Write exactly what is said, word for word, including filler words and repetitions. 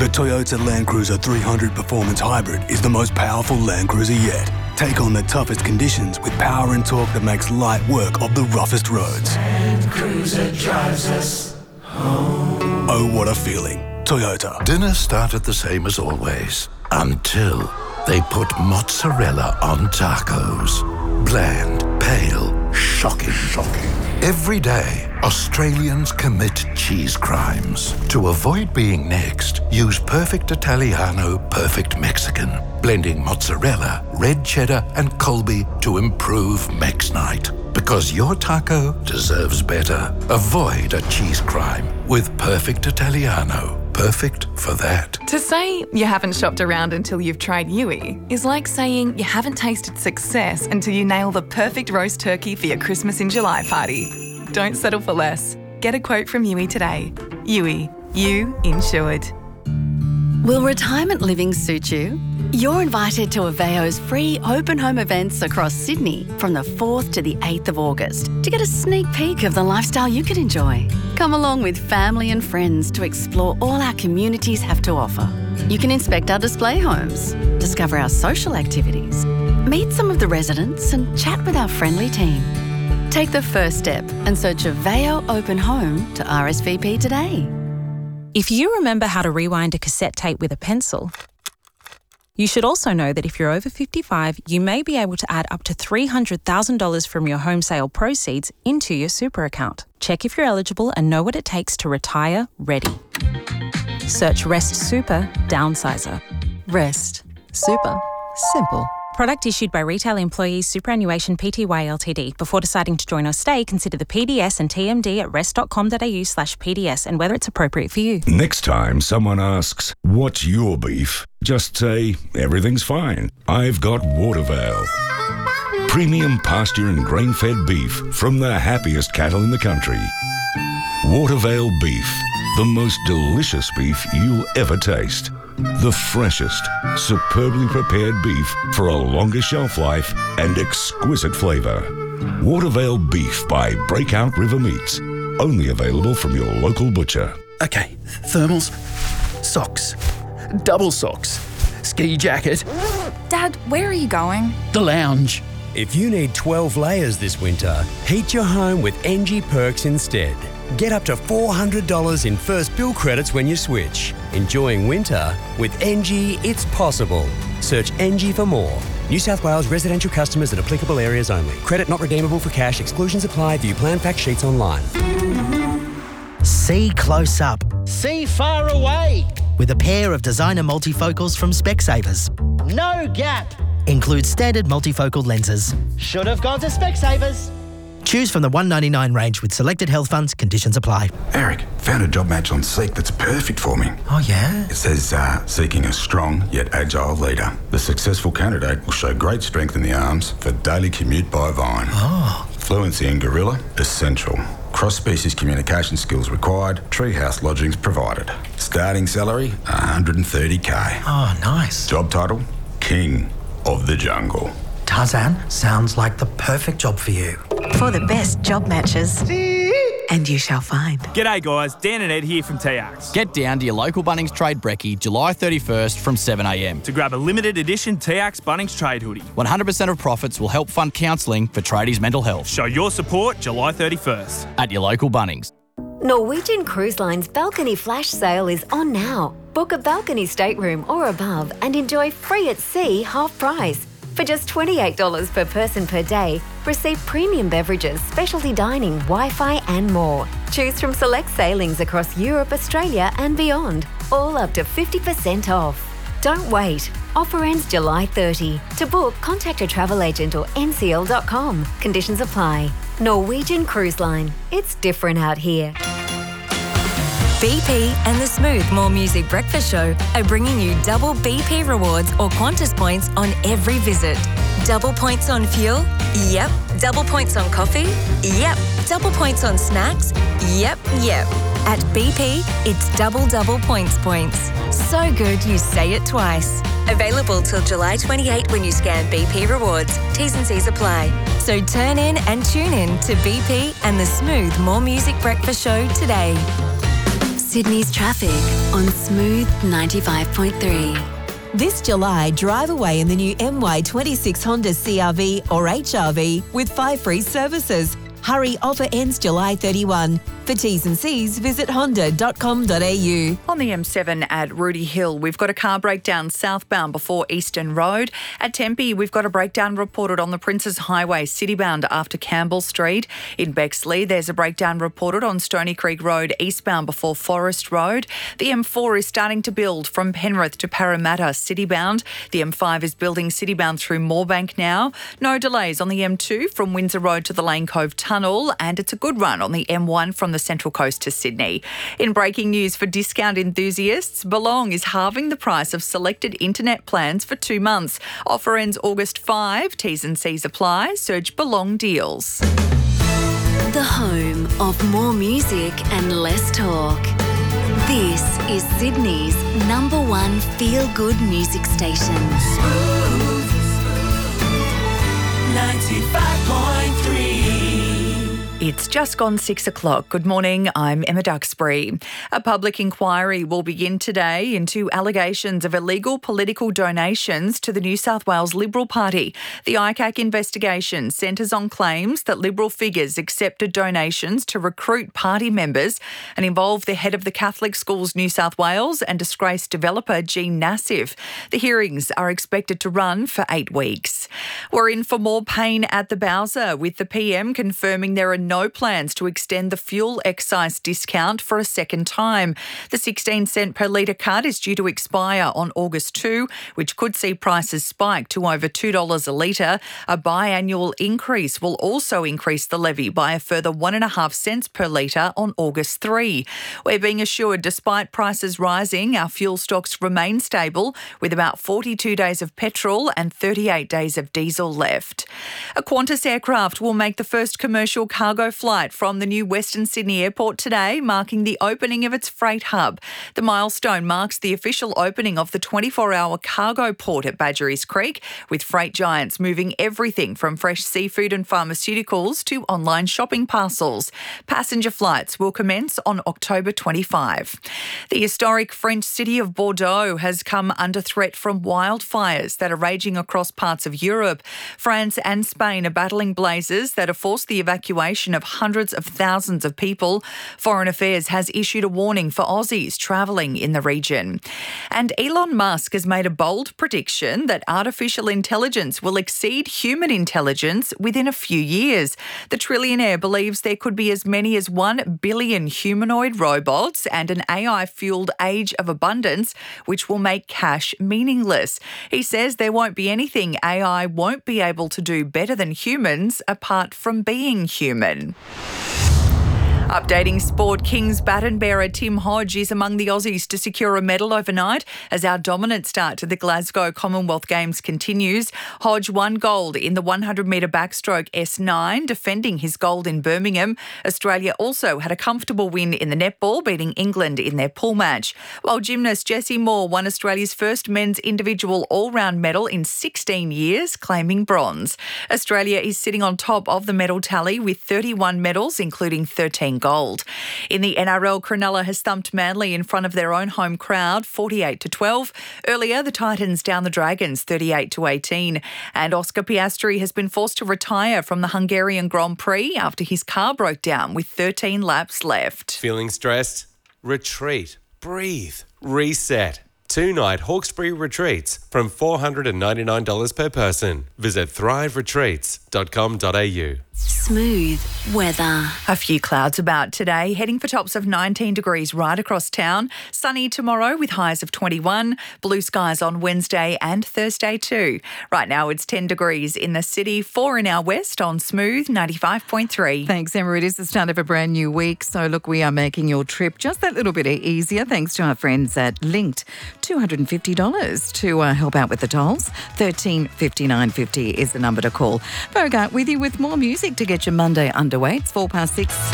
The Toyota Land Cruiser three hundred Performance Hybrid is the most powerful Land Cruiser yet. Take on the toughest conditions with power and torque that makes light work of the roughest roads. Land Cruiser drives us home. Oh, what a feeling. Toyota. Dinner started the same as always, until they put mozzarella on tacos. Bland, pale, shocking, shocking. Every day, Australians commit cheese crimes. To avoid being next, use Perfect Italiano, Perfect Mexican, blending mozzarella, red cheddar, and Colby to improve Mex Night. Because your taco deserves better. Avoid a cheese crime with Perfect Italiano. Perfect for that. To say you haven't shopped around until you've tried Yui is like saying you haven't tasted success until you nail the perfect roast turkey for your Christmas in July party. Don't settle for less. Get a quote from Yui today. Yui, you insured. Will retirement living suit you? You're invited to Aveo's free open home events across Sydney from the fourth to the eighth of August to get a sneak peek of the lifestyle you could enjoy. Come along with family and friends to explore all our communities have to offer. You can inspect our display homes, discover our social activities, meet some of the residents and chat with our friendly team. Take the first step and search Aveo Open Home to R S V P today. If you remember how to rewind a cassette tape with a pencil, you should also know that if you're over fifty-five, you may be able to add up to three hundred thousand dollars from your home sale proceeds into your super account. Check if you're eligible and know what it takes to retire ready. Search Rest Super Downsizer. Rest Super Simple. Product issued by Retail Employees Superannuation Pty Ltd. Before deciding to join or stay, consider the P D S and T M D at rest.com.au slash PDS and whether it's appropriate for you. Next time someone asks, what's your beef? Just say, everything's fine. I've got Watervale. Premium pasture and grain-fed beef from the happiest cattle in the country. Watervale Beef, the most delicious beef you'll ever taste. The freshest, superbly prepared beef for a longer shelf life and exquisite flavour. Watervale Beef by Breakout River Meats. Only available from your local butcher. Okay, thermals, socks, double socks, ski jacket. Dad, where are you going? The lounge. If you need twelve layers this winter, heat your home with N G Perks instead. Get up to four hundred dollars in first bill credits when you switch. Enjoying winter with N G, it's possible. Search N G for more. New South Wales residential customers in applicable areas only. Credit not redeemable for cash. Exclusions apply. View plan fact sheets online. See close up. See far away. With a pair of designer multifocals from Specsavers. No gap. Includes standard multifocal lenses. Should have gone to Specsavers. Choose from the one ninety-nine range with selected health funds. Conditions apply. Eric, found a job match on Seek that's perfect for me. Oh, yeah? It says, uh, seeking a strong yet agile leader. The successful candidate will show great strength in the arms for daily commute by Vine. Oh. Fluency in Gorilla, essential. Cross-species communication skills required. Treehouse lodgings provided. Starting salary, one hundred thirty K. Oh, nice. Job title, King of the Jungle. Tarzan, sounds like the perfect job for you. For the best job matches, and you shall find. G'day guys, Dan and Ed here from T A X. Get down to your local Bunnings Trade Brekkie July thirty-first from seven a m to grab a limited edition T A X Bunnings Trade hoodie. one hundred percent of profits will help fund counselling for tradies' mental health. Show your support July thirty-first. At your local Bunnings. Norwegian Cruise Line's balcony flash sale is on now. Book a balcony stateroom or above and enjoy free at sea half price. For just twenty-eight dollars per person per day, receive premium beverages, specialty dining, Wi-Fi and more. Choose from select sailings across Europe, Australia and beyond, all up to fifty percent off. Don't wait. Offer ends July thirtieth. To book, contact a travel agent or N C L dot com. Conditions apply. Norwegian Cruise Line. It's different out here. B P and the Smooth More Music Breakfast Show are bringing you double B P rewards or Qantas points on every visit. Double points on fuel? Yep. Double points on coffee? Yep. Double points on snacks? Yep, yep. At B P, it's double double points points. So good you say it twice. Available till July twenty-eighth when you scan B P Rewards. T's and C's apply. So turn in and tune in to B P and the Smooth More Music Breakfast Show today. Sydney's traffic on Smooth ninety-five point three. This July, drive away in the new M Y twenty-six Honda C R V or H R V with five free services. Hurry, offer ends July thirty-first. For T's and C's, visit honda dot com dot a u. On the M seven at Rooty Hill, we've got a car breakdown southbound before Eastern Road. At Tempe, we've got a breakdown reported on the Princes Highway citybound after Campbell Street. In Bexley, there's a breakdown reported on Stony Creek Road eastbound before Forest Road. The M four is starting to build from Penrith to Parramatta citybound. The M five is building citybound through Moorebank now. No delays on the M two from Windsor Road to the Lane Cove Tunnel, and it's a good run on the M one from the Central Coast to Sydney. In breaking news for discount enthusiasts, Belong is halving the price of selected internet plans for two months. Offer ends August fifth. T's and C's apply. Search Belong Deals. The home of more music and less talk. This is Sydney's number one feel-good music station. Smooth ninety-five point three. It's just gone six o'clock. Good morning, I'm Emma Duxbury. A public inquiry will begin today into allegations of illegal political donations to the New South Wales Liberal Party. The I C A C investigation centres on claims that Liberal figures accepted donations to recruit party members and involve the head of the Catholic Schools New South Wales and disgraced developer Jean Nassif. The hearings are expected to run for eight weeks. We're in for more pain at the Bowser, with the P M confirming there are no plans to extend the fuel excise discount for a second time. The sixteen cent per litre cut is due to expire on August second, which could see prices spike to over two dollars a litre. A biannual increase will also increase the levy by a further one point five cents per litre on August third. We're being assured, despite prices rising, our fuel stocks remain stable, with about forty-two days of petrol and thirty-eight days of diesel left. A Qantas aircraft will make the first commercial cargo flight from the new Western Sydney Airport today, marking the opening of its freight hub. The milestone marks the official opening of the twenty-four hour cargo port at Badgerys Creek, with freight giants moving everything from fresh seafood and pharmaceuticals to online shopping parcels. Passenger flights will commence on October twenty-fifth. The historic French city of Bordeaux has come under threat from wildfires that are raging across parts of Europe. France and Spain are battling blazes that have forced the evacuation of hundreds of thousands of people. Foreign Affairs has issued a warning for Aussies travelling in the region. And Elon Musk has made a bold prediction that artificial intelligence will exceed human intelligence within a few years. The trillionaire believes there could be as many as one billion humanoid robots and an A I-fueled age of abundance, which will make cash meaningless. He says there won't be anything A I won't be able to do better than humans apart from being human. Updating sport, Kings baton bearer Tim Hodge is among the Aussies to secure a medal overnight as our dominant start to the Glasgow Commonwealth Games continues. Hodge won gold in the one hundred metre backstroke S nine, defending his gold in Birmingham. Australia also had a comfortable win in the netball, beating England in their pool match. While gymnast Jessie Moore won Australia's first men's individual all-round medal in sixteen years, claiming bronze. Australia is sitting on top of the medal tally with thirty-one medals, including thirteen gold. In the N R L, Cronulla has thumped Manly in front of their own home crowd, forty-eight to twelve. Earlier, the Titans down the Dragons, thirty-eight to eighteen. And Oscar Piastri has been forced to retire from the Hungarian Grand Prix after his car broke down with thirteen laps left. Feeling stressed? Retreat. Breathe. Reset. Two-night Hawkesbury retreats from four hundred ninety-nine dollars per person. Visit thrive retreats dot com dot a u. Smooth weather. A few clouds about today, heading for tops of nineteen degrees right across town. Sunny tomorrow with highs of twenty-one. Blue skies on Wednesday and Thursday too. Right now it's ten degrees in the city, four in our west on Smooth ninety-five point three. Thanks, Emma. It is the start of a brand new week. So look, we are making your trip just that little bit easier thanks to our friends at Linked. two hundred fifty dollars to uh, help out with the tolls. thirteen fifty-nine fifty is the number to call. Bogart with you with more music to get your Monday underway. It's four past six.